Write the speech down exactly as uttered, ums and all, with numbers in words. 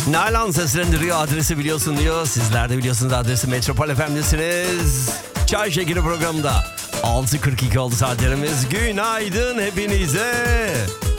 Nalan seslendiriyor, adresi biliyorsun diyor. Sizler de biliyorsunuz, adresi Metropol F M'desiniz. Çay Şekeri programında altı kırk iki oldu saatlerimiz. Günaydın hepinize.